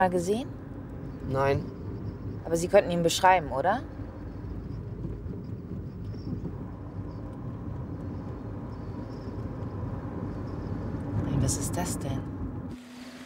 Mal gesehen? Nein. Aber Sie könnten ihn beschreiben, oder? Nein, was ist das denn?